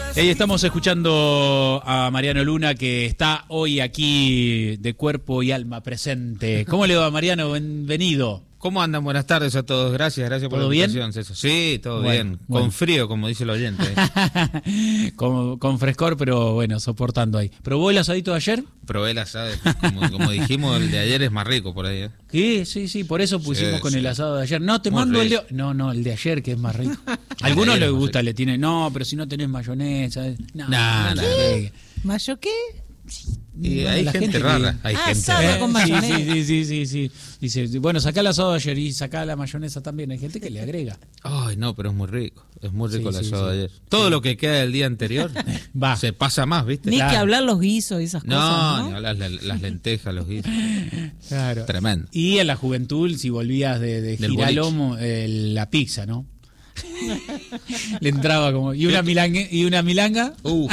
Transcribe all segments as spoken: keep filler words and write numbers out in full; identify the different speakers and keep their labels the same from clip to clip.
Speaker 1: Hey, estamos escuchando a Mariano Luna, que está hoy aquí de cuerpo y alma presente. ¿Cómo le va, Mariano? Bienvenido.
Speaker 2: ¿Cómo andan? Buenas tardes a todos. Gracias, gracias por la invitación, César. Sí, todo
Speaker 1: bueno,
Speaker 2: bien.
Speaker 1: Bueno.
Speaker 2: Con frío, como dice el oyente.
Speaker 1: con, con frescor, pero bueno, soportando ahí. ¿Probó el asadito de ayer?
Speaker 2: Probé el asado. Como, como dijimos, el de ayer es más rico por ahí. ¿eh?
Speaker 1: Sí, sí, sí. Por eso pusimos
Speaker 2: sí,
Speaker 1: con
Speaker 2: sí.
Speaker 1: el asado de ayer. No, te
Speaker 2: Muy
Speaker 1: mando
Speaker 2: rico.
Speaker 1: el de... No, no, el de ayer, que es más rico. A algunos les gusta, le tienen... No, pero si no tenés mayonesa... No,
Speaker 2: Nah,
Speaker 1: no,
Speaker 2: nah.
Speaker 1: le-
Speaker 3: ¿Mayo qué?
Speaker 2: Y
Speaker 1: Bueno,
Speaker 2: hay
Speaker 1: la
Speaker 2: gente,
Speaker 1: gente
Speaker 2: rara.
Speaker 1: que-
Speaker 2: Hay
Speaker 3: Ah,
Speaker 2: gente
Speaker 3: asado
Speaker 2: rara.
Speaker 3: con
Speaker 1: Sí,
Speaker 3: mayonesa.
Speaker 1: sí, sí, sí, sí. Dice, bueno, sacá el asado de ayer y sacá la mayonesa también. Hay gente que le agrega.
Speaker 2: Ay, no, pero es muy rico. Es muy rico
Speaker 1: Sí,
Speaker 2: el
Speaker 1: sí,
Speaker 2: asado
Speaker 1: sí.
Speaker 2: de ayer. Todo lo que queda del día anterior
Speaker 1: Va.
Speaker 2: se pasa más, ¿viste?
Speaker 3: Ni
Speaker 1: Claro.
Speaker 3: que hablar los guisos y esas
Speaker 2: No,
Speaker 3: cosas,
Speaker 2: ni
Speaker 3: ¿no?
Speaker 2: hablar, las, las lentejas, los guisos.
Speaker 1: Claro.
Speaker 2: Tremendo.
Speaker 1: Y en la juventud, si volvías de, de
Speaker 2: Del
Speaker 1: Giralomo, eh, la pizza, ¿no? Le entraba como... Y una, milangue, y una milanga,
Speaker 2: Uf.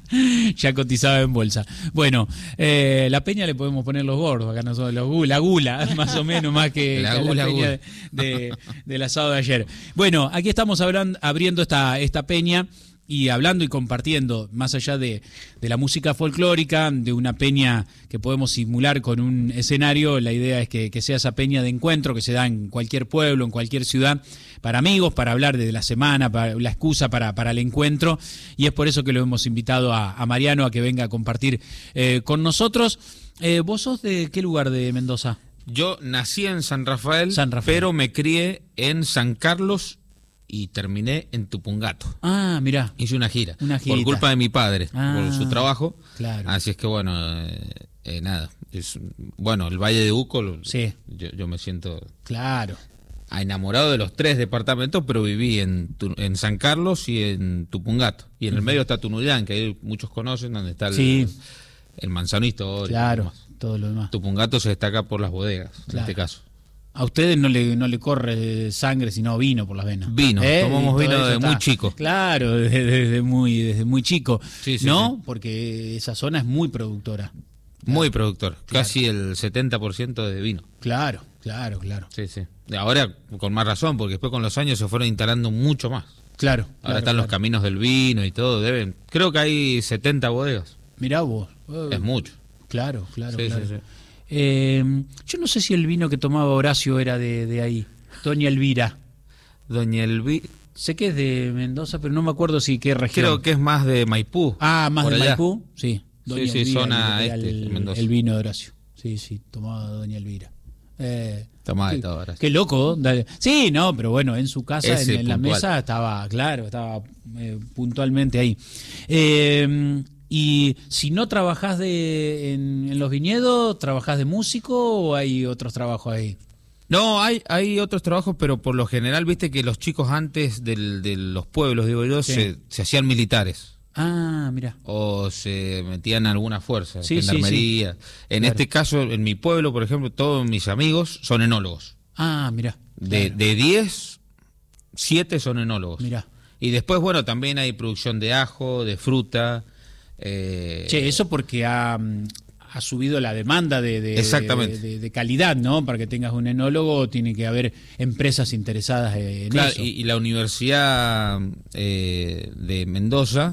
Speaker 1: ya cotizaba en bolsa. Bueno, eh, la peña le podemos poner los gordos, acá nosotros, los gu- la gula, más o menos, más que
Speaker 2: La
Speaker 1: que
Speaker 2: gula,
Speaker 1: la peña
Speaker 2: gula.
Speaker 1: de, de- del asado de ayer. Bueno, aquí estamos hablando, abriendo esta, esta peña y hablando y compartiendo, más allá de, de la música folclórica, de una peña que podemos simular con un escenario, la idea es que, que sea esa peña de encuentro que se da en cualquier pueblo, en cualquier ciudad, para amigos, para hablar de la semana, para la excusa para, para el encuentro, y es por eso que lo hemos invitado a, a Mariano a que venga a compartir eh, con nosotros. Eh, ¿Vos sos de qué lugar de Mendoza?
Speaker 2: Yo nací en San Rafael,
Speaker 1: San Rafael.
Speaker 2: pero me crié en San Carlos y terminé en Tupungato.
Speaker 1: Ah, mirá.
Speaker 2: Hice una gira.
Speaker 1: Una
Speaker 2: por
Speaker 1: girita.
Speaker 2: culpa de mi padre,
Speaker 1: Ah,
Speaker 2: por su trabajo.
Speaker 1: claro.
Speaker 2: Así es que bueno, eh, eh, nada. Es, bueno, el Valle de Uco, lo-
Speaker 1: Sí.
Speaker 2: yo, yo me siento
Speaker 1: Claro.
Speaker 2: enamorado de los tres departamentos, pero viví en, Tu- en San Carlos y en Tupungato. Y en el medio está Tunuyán, que ahí muchos conocen, donde está el,
Speaker 1: Sí.
Speaker 2: el manzano histórico. y
Speaker 1: Claro,
Speaker 2: demás.
Speaker 1: todo lo demás.
Speaker 2: Tupungato se destaca por las bodegas, en
Speaker 1: Claro.
Speaker 2: este caso.
Speaker 1: A ustedes no le, no le corre sangre, sino vino por las venas.
Speaker 2: Vino, tomamos
Speaker 1: Y todo
Speaker 2: vino
Speaker 1: eso
Speaker 2: desde
Speaker 1: está-
Speaker 2: muy chico.
Speaker 1: Claro, desde, desde muy, desde muy chico.
Speaker 2: Sí, sí,
Speaker 1: ¿No?
Speaker 2: sí.
Speaker 1: Porque esa zona es muy productora.
Speaker 2: Muy productor, casi el setenta por ciento de vino.
Speaker 1: Claro, claro, claro.
Speaker 2: Sí, sí. Ahora con más razón, porque después con los años se fueron instalando mucho más.
Speaker 1: Claro.
Speaker 2: Ahora
Speaker 1: claro,
Speaker 2: están los
Speaker 1: claro.
Speaker 2: caminos del vino y todo, deben. Creo que hay setenta bodegas.
Speaker 1: Mirá vos. Eh,
Speaker 2: Es mucho.
Speaker 1: Claro, claro,
Speaker 2: Sí,
Speaker 1: claro.
Speaker 2: sí, sí.
Speaker 1: Eh, yo no sé si el vino que tomaba Horacio era de, de ahí. Doña Elvira.
Speaker 2: Doña Elvi,
Speaker 1: Sé que es de Mendoza, pero no me acuerdo si qué región.
Speaker 2: creo que es más de Maipú.
Speaker 1: Ah, más
Speaker 2: por
Speaker 1: de
Speaker 2: allá.
Speaker 1: Maipú, sí.
Speaker 2: Sí, sí,
Speaker 1: Elvira,
Speaker 2: zona
Speaker 1: era
Speaker 2: este,
Speaker 1: el,
Speaker 2: Mendoza.
Speaker 1: el vino de Horacio. Sí, sí, tomaba Doña Elvira. Eh,
Speaker 2: Tomaba de
Speaker 1: qué-
Speaker 2: todo ahora.
Speaker 1: Qué loco. dale. Sí, no, pero bueno, en su casa, en,
Speaker 2: Ese
Speaker 1: en la
Speaker 2: puntual.
Speaker 1: mesa, estaba, claro, estaba eh, puntualmente ahí. Eh, y si no trabajás de, en, en los viñedos, ¿trabajás de músico o hay otros trabajos ahí?
Speaker 2: No, hay, hay otros trabajos, pero por lo general, viste que los chicos antes del, de los pueblos, digo yo,
Speaker 1: Sí.
Speaker 2: se, se hacían militares.
Speaker 1: Ah, mira.
Speaker 2: O se metían en alguna fuerza,
Speaker 1: Sí, sí,
Speaker 2: gendarmería. En
Speaker 1: Claro.
Speaker 2: este caso, en mi pueblo, por ejemplo, todos mis amigos son enólogos.
Speaker 1: Ah, mira.
Speaker 2: De, de diez, siete son enólogos.
Speaker 1: Mira.
Speaker 2: Y después, bueno, también hay producción de ajo, de fruta. Eh,
Speaker 1: Che, eso porque ha, mm, ha subido la demanda de, de,
Speaker 2: Exactamente.
Speaker 1: de, de- de calidad, ¿no? Para que tengas un enólogo tiene que haber empresas interesadas en
Speaker 2: claro,
Speaker 1: eso.
Speaker 2: y, y la Universidad eh, de Mendoza,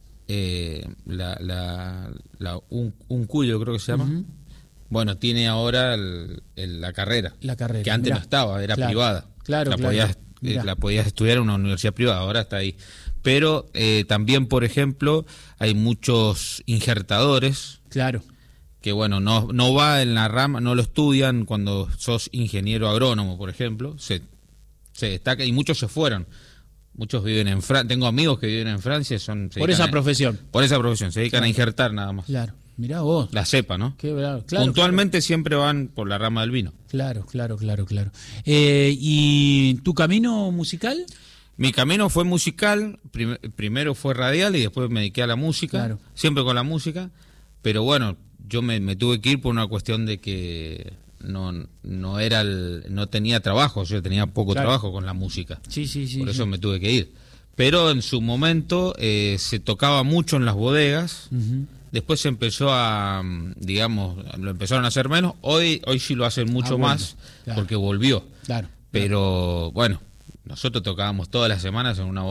Speaker 2: eh, la, la, la un, un cuyo creo que se llama,
Speaker 1: Ujú.
Speaker 2: bueno, tiene ahora el- el- la carrera.
Speaker 1: La carrera,
Speaker 2: Que antes
Speaker 1: mirá.
Speaker 2: no estaba, era
Speaker 1: Claro,
Speaker 2: privada.
Speaker 1: claro,
Speaker 2: la
Speaker 1: claro,
Speaker 2: Podías, eh,
Speaker 1: mirá.
Speaker 2: la podías estudiar en una universidad privada, ahora está ahí. Pero eh, también, por ejemplo, hay muchos injertadores
Speaker 1: Claro,
Speaker 2: que, bueno, no, no va en la rama, no lo estudian cuando sos ingeniero agrónomo, por ejemplo, se, se destaca y muchos se fueron. Muchos viven en Francia, tengo amigos que viven en Francia, son se
Speaker 1: por
Speaker 2: dedican
Speaker 1: esa
Speaker 2: a-
Speaker 1: profesión.
Speaker 2: por esa profesión, se dedican
Speaker 1: Claro.
Speaker 2: a injertar nada más.
Speaker 1: Claro, mirá vos.
Speaker 2: La cepa, ¿no?
Speaker 1: Qué bravo. Claro,
Speaker 2: Puntualmente siempre van por la rama del vino.
Speaker 1: Claro, claro, claro, claro. Eh, ¿Y tu camino musical?
Speaker 2: Mi camino fue musical, prim- primero fue radial y después me dediqué a la música,
Speaker 1: Claro.
Speaker 2: siempre con la música, pero bueno, yo me, me tuve que ir por una cuestión de que no, no era el, no tenía trabajo, yo tenía poco
Speaker 1: Claro.
Speaker 2: trabajo con la música,
Speaker 1: Sí, sí, sí.
Speaker 2: por
Speaker 1: sí.
Speaker 2: eso me tuve que ir. Pero en su momento eh, se tocaba mucho en las bodegas,
Speaker 1: Ujú.
Speaker 2: después se empezó a, mm, digamos, lo empezaron a hacer menos, hoy, hoy sí lo hacen mucho
Speaker 1: Ah, bueno,
Speaker 2: más
Speaker 1: claro.
Speaker 2: porque volvió.
Speaker 1: Claro.
Speaker 2: Pero bueno, nosotros tocábamos todas las semanas en una bodega.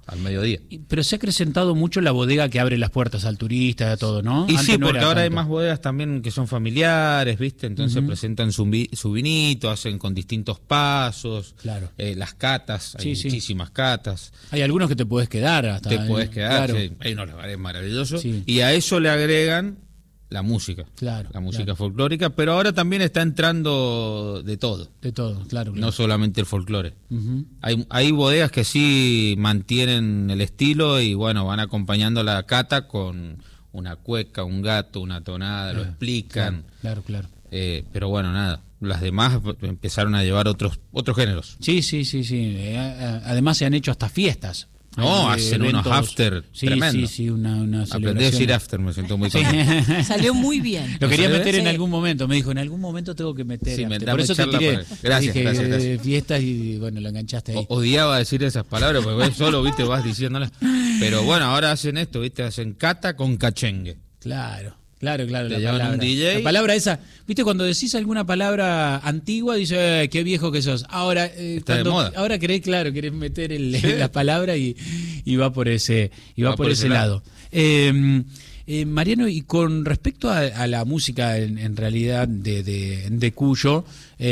Speaker 2: al mediodía.
Speaker 1: Pero se ha acrecentado mucho la bodega que abre las puertas al turista, a todo, ¿no?
Speaker 2: Y
Speaker 1: Antes
Speaker 2: sí,
Speaker 1: no
Speaker 2: porque
Speaker 1: era
Speaker 2: ahora
Speaker 1: tanto.
Speaker 2: hay más bodegas también que son familiares, ¿viste? Entonces
Speaker 1: Ujú.
Speaker 2: presentan su, vi- su vinito, hacen con distintos pasos,
Speaker 1: Claro.
Speaker 2: eh, las catas, hay
Speaker 1: Sí, sí.
Speaker 2: muchísimas catas.
Speaker 1: Hay algunos que te puedes quedar hasta.
Speaker 2: Te podés quedar,
Speaker 1: Claro,
Speaker 2: sí, hay unos lugares maravillosos.
Speaker 1: Sí.
Speaker 2: Y a eso le agregan la música,
Speaker 1: claro.
Speaker 2: la música
Speaker 1: claro.
Speaker 2: folclórica, pero ahora también está entrando de todo,
Speaker 1: De todo, claro. claro.
Speaker 2: no solamente el folclore.
Speaker 1: Ujú.
Speaker 2: Hay, hay bodegas que sí mantienen el estilo y bueno, van acompañando la cata con una cueca, un gato, una tonada, lo
Speaker 1: Eh,
Speaker 2: explican.
Speaker 1: Claro, claro.
Speaker 2: Eh, pero bueno, nada, las demás empezaron a llevar otros otros géneros.
Speaker 1: Sí, sí, sí, sí. Eh, a- además se han hecho hasta fiestas.
Speaker 2: No,
Speaker 1: Hay
Speaker 2: hacen unos after
Speaker 1: Sí,
Speaker 2: tremendo.
Speaker 1: sí, sí, una, una
Speaker 2: Aprendí a
Speaker 1: celebración.
Speaker 2: decir after, me siento muy
Speaker 1: Sí.
Speaker 2: contento.
Speaker 3: Salió muy bien.
Speaker 1: Lo quería
Speaker 2: ¿Se ve?
Speaker 1: meter en
Speaker 3: Sí.
Speaker 1: algún momento. Me dijo, en algún momento tengo que meter.
Speaker 2: Sí, me-
Speaker 1: after.
Speaker 2: dame
Speaker 1: Por eso te
Speaker 2: charla
Speaker 1: tiré.
Speaker 2: para- Gracias,
Speaker 1: Dije,
Speaker 2: gracias, gracias.
Speaker 1: eh, fiestas y bueno, lo enganchaste ahí.
Speaker 2: O- odiaba decir esas palabras porque vos solo, viste, vas diciéndolas. Pero bueno, ahora hacen esto, viste, hacen cata con cachengue.
Speaker 1: Claro, claro, claro.
Speaker 2: Te
Speaker 1: La
Speaker 2: llaman
Speaker 1: palabra.
Speaker 2: un D J.
Speaker 1: La palabra esa, viste, cuando decís alguna palabra antigua, dices, eh, qué viejo que sos. Ahora, eh,
Speaker 2: Está de
Speaker 1: cuando-
Speaker 2: moda.
Speaker 1: ahora querés, claro, querés meter el-
Speaker 2: Sí.
Speaker 1: la palabra y, y va por ese, y va, por, ese lado. Eh, eh, Mariano, y con respecto a, a la música en, en realidad de, de, de Cuyo,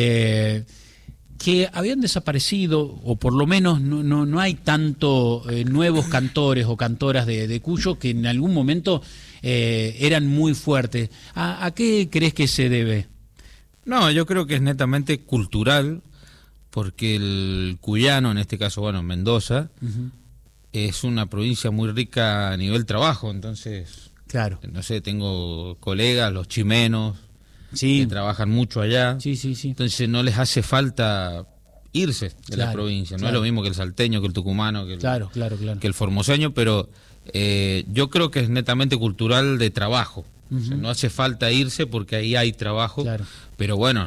Speaker 1: eh, que habían desaparecido, o por lo menos no, no, no hay tanto eh, nuevos cantores o cantoras de, de Cuyo que en algún momento eh, eran muy fuertes. ¿A, a qué crees que se debe?
Speaker 2: No, yo creo que es netamente cultural, porque el cuyano, en este caso, bueno, Mendoza,
Speaker 1: Ujú.
Speaker 2: es una provincia muy rica a nivel trabajo, entonces,
Speaker 1: Claro.
Speaker 2: no sé, tengo colegas, los chimenos,
Speaker 1: Sí,
Speaker 2: que trabajan mucho allá,
Speaker 1: sí, sí, sí.
Speaker 2: entonces no les hace falta irse de la
Speaker 1: Claro,
Speaker 2: provincia, no
Speaker 1: claro.
Speaker 2: es lo mismo que el salteño, que el tucumano, que el,
Speaker 1: Claro, claro, claro.
Speaker 2: que el formoseño, pero eh, yo creo que es netamente cultural de trabajo. O sea,
Speaker 1: Ujú.
Speaker 2: no hace falta irse porque ahí hay trabajo,
Speaker 1: Claro.
Speaker 2: pero bueno,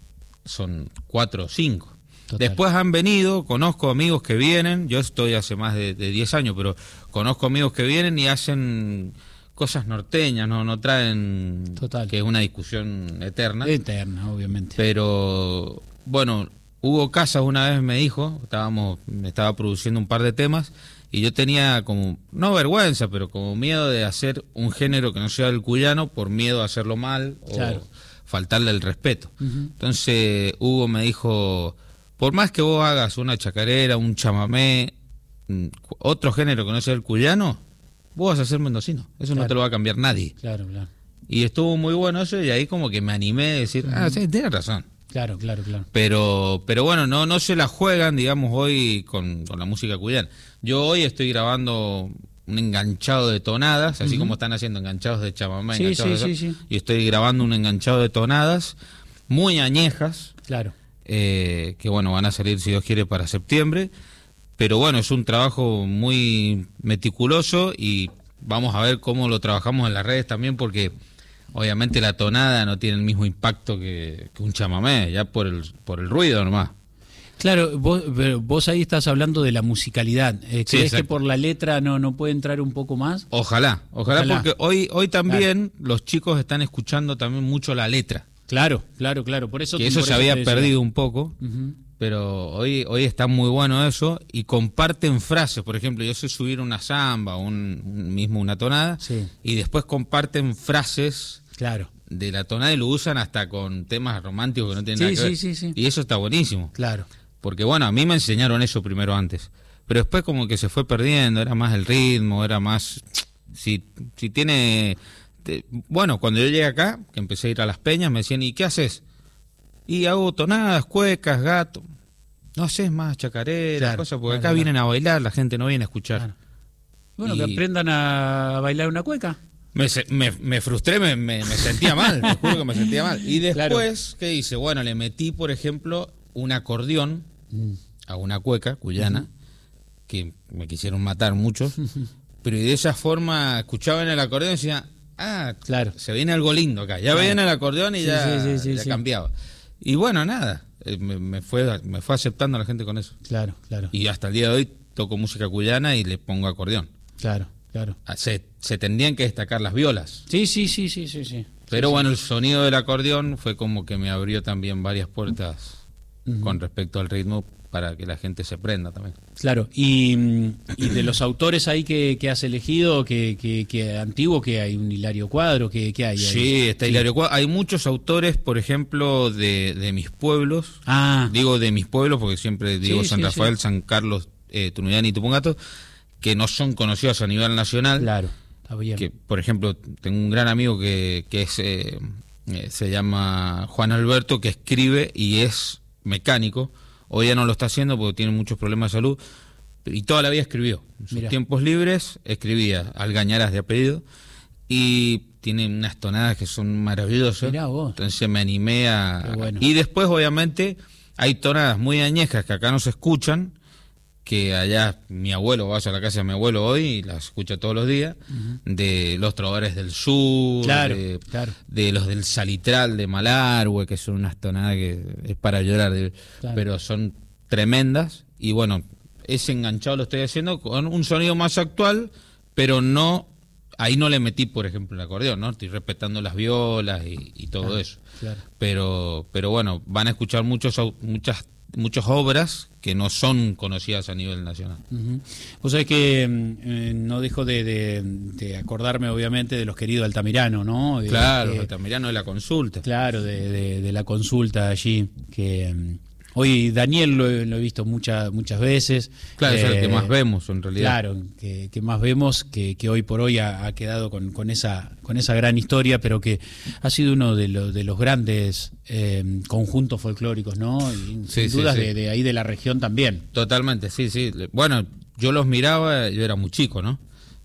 Speaker 2: son cuatro o cinco.
Speaker 1: Total.
Speaker 2: Después han venido, conozco amigos que vienen, yo estoy hace más de, de diez años, pero conozco amigos que vienen y hacen cosas norteñas, no, no traen,
Speaker 1: Total.
Speaker 2: que es una discusión eterna.
Speaker 1: Eterna, obviamente.
Speaker 2: Pero bueno, Hugo Casas una vez me dijo, estábamos, me estaba produciendo un par de temas y yo tenía como, no vergüenza, pero como miedo de hacer un género que no sea el cuyano por miedo a hacerlo mal o
Speaker 1: Claro.
Speaker 2: faltarle el respeto.
Speaker 1: Ujú.
Speaker 2: Entonces Hugo me dijo, por más que vos hagas una chacarera, un chamamé, mm, cu- otro género que no sea el cuyano, vos vas a ser mendocino, eso no
Speaker 1: Claro.
Speaker 2: te lo va a cambiar nadie.
Speaker 1: Claro, claro.
Speaker 2: Y estuvo muy bueno eso y ahí como que me animé a decir, ah, sí, tienes razón.
Speaker 1: Claro, claro, claro.
Speaker 2: Pero pero bueno, no no se la juegan, digamos, hoy con, con la música cuyana. Yo hoy estoy grabando un enganchado de tonadas, así
Speaker 1: Ujú.
Speaker 2: como están haciendo enganchados de chamamé,
Speaker 1: Sí,
Speaker 2: enganchados
Speaker 1: sí,
Speaker 2: de-
Speaker 1: sí, sí.
Speaker 2: y estoy grabando un enganchado de tonadas muy añejas,
Speaker 1: Claro.
Speaker 2: eh, que bueno, van a salir, si Dios quiere, para septiembre. Pero bueno, es un trabajo muy meticuloso y vamos a ver cómo lo trabajamos en las redes también, porque obviamente la tonada no tiene el mismo impacto que, que un chamamé, ya por el, por el ruido nomás.
Speaker 1: Claro, vos, pero vos ahí estás hablando de la musicalidad. Eh,
Speaker 2: Sí,
Speaker 1: ¿Crees
Speaker 2: exacto.
Speaker 1: que por la letra no, no puede entrar un poco más?
Speaker 2: Ojalá, ojalá,
Speaker 1: Ojalá.
Speaker 2: porque hoy, hoy también los chicos están escuchando también mucho la letra,
Speaker 1: Claro, claro, claro. Por eso
Speaker 2: que eso
Speaker 1: por
Speaker 2: se había
Speaker 1: te decía.
Speaker 2: perdido un poco.
Speaker 1: Ujú.
Speaker 2: Pero hoy hoy está muy bueno eso y comparten frases. Por ejemplo, yo sé subir una samba, un, un- mismo una tonada,
Speaker 1: Sí.
Speaker 2: y después comparten frases
Speaker 1: Claro,
Speaker 2: de la tonada y lo usan hasta con temas románticos que no tienen
Speaker 1: Sí,
Speaker 2: nada que
Speaker 1: sí,
Speaker 2: ver.
Speaker 1: sí, sí.
Speaker 2: Y eso está buenísimo.
Speaker 1: claro.
Speaker 2: Porque bueno, a mí me enseñaron eso primero antes. Pero después como que se fue perdiendo, era más el ritmo, era más... Si, si tiene... te- bueno, cuando yo llegué acá, que empecé a ir a las peñas, me decían, ¿y qué haces? Y hago tonadas, cuecas, gato. No haces más chacareras,
Speaker 1: Claro,
Speaker 2: cosas, porque
Speaker 1: claro,
Speaker 2: acá
Speaker 1: claro.
Speaker 2: vienen a bailar, la gente no viene a escuchar.
Speaker 1: Claro. Bueno,
Speaker 2: Y-
Speaker 1: que aprendan a bailar una cueca.
Speaker 2: Me, se- me, me frustré, me, me- me sentía mal, te juro que me sentía mal. Y después, ¿qué hice? Bueno, le metí, por ejemplo, un acordeón a una cueca cuyana, que me quisieron matar muchos, pero y de esa forma escuchaba en el acordeón y decía, ah,
Speaker 1: Claro.
Speaker 2: se viene algo lindo acá. Ya
Speaker 1: Claro.
Speaker 2: veían el acordeón y
Speaker 1: Sí,
Speaker 2: ya,
Speaker 1: sí, sí, sí,
Speaker 2: ya
Speaker 1: sí.
Speaker 2: cambiaba. Y bueno, nada, eh, me, me fue, me fue aceptando la gente con eso.
Speaker 1: Claro, claro.
Speaker 2: Y hasta el día de hoy toco música cuyana y le pongo acordeón.
Speaker 1: Claro, claro.
Speaker 2: Ah, Se, se tendrían que destacar las violas.
Speaker 1: Sí, sí, sí, sí, sí, sí.
Speaker 2: Pero bueno, el sonido del acordeón fue como que me abrió también varias puertas
Speaker 1: Ujú.
Speaker 2: con respecto al ritmo, para que la gente se prenda también.
Speaker 1: Claro, y, y de los autores ahí que, que has elegido, que, que, que antiguo, que hay un Hilario Cuadro, que, que hay ahí.
Speaker 2: Sí, está
Speaker 1: sí.
Speaker 2: Hilario Cuadro. Hay muchos autores, por ejemplo, de, de mis pueblos.
Speaker 1: Ah.
Speaker 2: Digo de mis pueblos porque siempre digo
Speaker 1: Sí,
Speaker 2: San
Speaker 1: sí,
Speaker 2: Rafael,
Speaker 1: sí.
Speaker 2: San Carlos, eh, Tunuyán y Tupungato, que no son conocidos a nivel nacional.
Speaker 1: Claro, está bien.
Speaker 2: Que, por ejemplo, tengo un gran amigo que, que es eh, eh, se llama Juan Alberto, que escribe y es mecánico. Hoy ya no lo está haciendo porque tiene muchos problemas de salud, y toda la vida escribió. En sus
Speaker 1: Mirá.
Speaker 2: tiempos libres escribía, Algañarás de apellido, y tiene unas tonadas que son maravillosas.
Speaker 1: Mirá vos.
Speaker 2: Entonces me animé a...
Speaker 1: Qué bueno.
Speaker 2: Y después, obviamente, hay tonadas muy añejas que acá no se escuchan, que allá mi abuelo, vaya a la casa de mi abuelo hoy y las escucha todos los días, uh-huh. de los trovadores del sur,
Speaker 1: claro,
Speaker 2: de,
Speaker 1: claro.
Speaker 2: de los del Salitral de Malargüe, que son unas tonadas que es para llorar, de, claro. pero son tremendas. Y bueno, ese enganchado lo estoy haciendo con un sonido más actual, pero no, ahí no le metí, por ejemplo, el acordeón, ¿no? Estoy respetando las violas y, y todo
Speaker 1: claro,
Speaker 2: eso.
Speaker 1: Claro.
Speaker 2: Pero, pero bueno, van a escuchar muchos, muchas muchas obras que no son conocidas a nivel nacional.
Speaker 1: Uh-huh. Vos sabés que eh, no dejo de, de, de acordarme, obviamente, de los queridos Altamirano, ¿no? De,
Speaker 2: claro,
Speaker 1: que,
Speaker 2: Altamirano de la consulta.
Speaker 1: Claro, de, de, de la consulta allí, que um, hoy Daniel lo, lo he visto muchas muchas veces.
Speaker 2: Claro,
Speaker 1: eh,
Speaker 2: es el que más vemos en realidad.
Speaker 1: Claro, que, que más vemos, que, que hoy por hoy ha, ha quedado con, con esa con esa gran historia, pero que ha sido uno de, lo, de los grandes eh, conjuntos folclóricos, ¿no? Y
Speaker 2: sí,
Speaker 1: sin dudas
Speaker 2: sí, sí.
Speaker 1: De, de ahí de la región también.
Speaker 2: Totalmente, sí, sí. Bueno, yo los miraba, yo era muy chico, ¿no?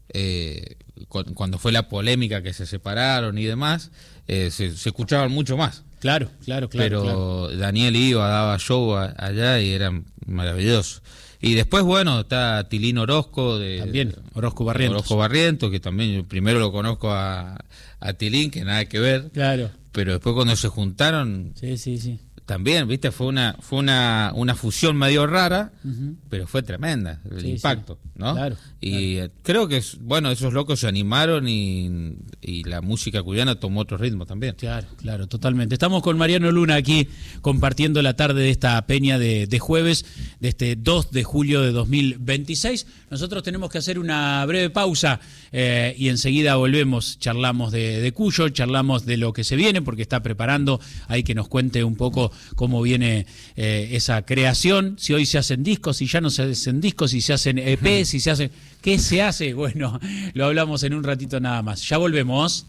Speaker 2: Eh, cuando fue la polémica que se separaron y demás, eh, se, se escuchaban mucho más.
Speaker 1: Claro, claro, claro.
Speaker 2: Pero
Speaker 1: claro.
Speaker 2: Daniel iba, daba show a, allá y era maravilloso. Y después, bueno, está Tilín Orozco. De,
Speaker 1: también, Orozco Barrientos.
Speaker 2: Orozco Barrientos, que también yo primero lo conozco a, a Tilín, que nada que ver.
Speaker 1: Claro.
Speaker 2: Pero después cuando se juntaron...
Speaker 1: Sí, sí, sí.
Speaker 2: También, viste, fue una fue una, una fusión medio rara,
Speaker 1: uh-huh.
Speaker 2: pero fue tremenda el
Speaker 1: sí,
Speaker 2: impacto,
Speaker 1: sí.
Speaker 2: ¿no?
Speaker 1: Claro,
Speaker 2: y
Speaker 1: claro.
Speaker 2: creo que, bueno, esos locos se animaron y, y la música cuyana tomó otro ritmo también.
Speaker 1: Claro, claro, totalmente. Estamos con Mariano Luna aquí compartiendo la tarde de esta peña de, de jueves, de este dos de julio de dos mil veintiséis. Nosotros tenemos que hacer una breve pausa eh, y enseguida volvemos, charlamos de, de Cuyo, charlamos de lo que se viene, porque está preparando, hay que nos cuente un poco cómo viene eh, esa creación, si hoy se hacen discos, si ya no se hacen discos, si se hacen E P, si se hacen... ¿Qué se hace? Bueno, lo hablamos en un ratito nada más. Ya volvemos.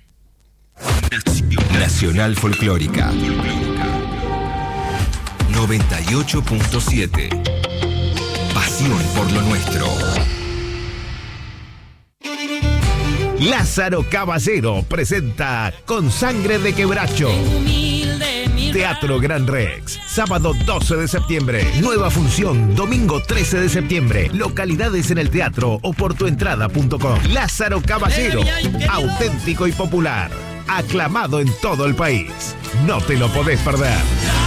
Speaker 3: Nacional Folclórica noventa y ocho punto siete. Pasión por lo nuestro. Lázaro Caballero presenta Con Sangre de Quebracho. Teatro Gran Rex, sábado doce de septiembre, nueva función, domingo trece de septiembre, localidades en el teatro o por tuentrada punto com. Lázaro Caballero, auténtico y popular, aclamado en todo el país. No te lo podés perder.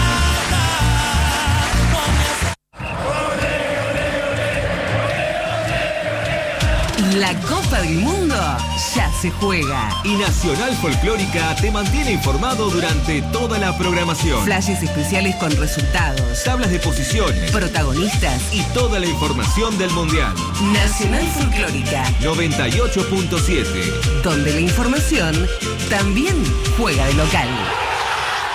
Speaker 4: La Copa del Mundo ya se juega.
Speaker 5: Y Nacional Folclórica te mantiene informado durante toda la programación.
Speaker 4: Flashes especiales con resultados,
Speaker 5: tablas de posiciones,
Speaker 4: protagonistas
Speaker 5: y toda la información del Mundial.
Speaker 4: Nacional Folclórica
Speaker 5: noventa y ocho punto siete.
Speaker 4: Donde la información también juega de local.